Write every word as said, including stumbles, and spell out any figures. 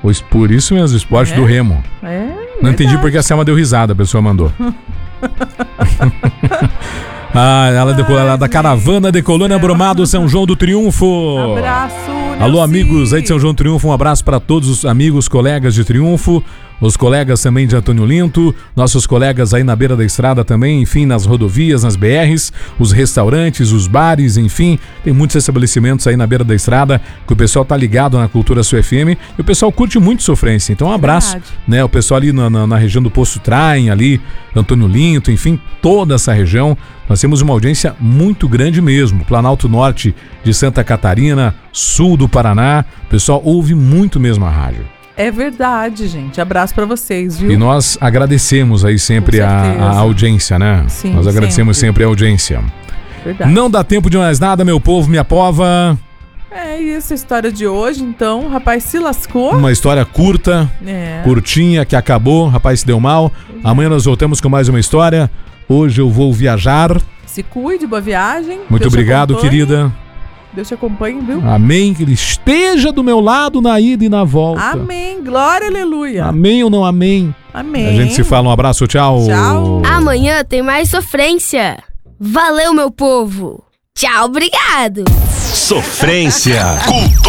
Por isso mesmo, esporte é? do remo. É, Não verdade. entendi porque a Selma deu risada, a pessoa mandou. Ah, ela decolou lá da caravana de Colônia Brumado, São João do Triunfo. Abraço, Alô, Nelci. amigos aí de São João do Triunfo, um abraço para todos os amigos, colegas de Triunfo, os colegas também de Antônio Linto, nossos colegas aí na beira da estrada também, enfim, nas rodovias, nas B Rs, os restaurantes, os bares, enfim, tem muitos estabelecimentos aí na beira da estrada que o pessoal tá ligado na Cultura Sul F M e o pessoal curte muito Sofrência, então um abraço, Verdade. né, o pessoal ali na, na, na região do Poço Traem, ali, Antônio Linto, enfim, toda essa região. Nós temos uma audiência muito grande mesmo. Planalto Norte de Santa Catarina, sul do Paraná. O pessoal ouve muito mesmo a rádio. É verdade, gente. Abraço pra vocês, viu? E nós agradecemos aí sempre a, a audiência, né? Sim, nós agradecemos sempre. sempre a audiência. Verdade. Não dá tempo de mais nada, meu povo, minha pova. É, e essa história de hoje, então, o rapaz se lascou. Uma história curta, É. curtinha, que acabou, o rapaz se deu mal. Amanhã nós voltamos com mais uma história. Hoje eu vou viajar. Se cuide, boa viagem. Muito Deus obrigado, querida. Deus te acompanhe, viu? Amém, que ele esteja do meu lado na ida e na volta. Amém, glória, aleluia. Amém ou não amém? Amém. A gente se fala, um abraço, tchau. Tchau. Amanhã tem mais Sofrência. Valeu, meu povo. Tchau, obrigado. Sofrência. Cultura.